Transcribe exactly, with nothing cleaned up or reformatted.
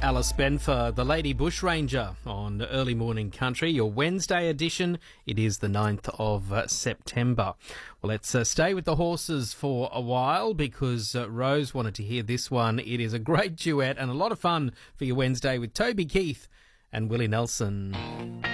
Alice Benfer, the Lady Bushranger on Early Morning Country, your Wednesday edition. It is the ninth of uh, September. Well, let's uh, stay with the horses for a while because uh, Rose wanted to hear this one. It is a great duet and a lot of fun for your Wednesday with Toby Keith and Willie Nelson.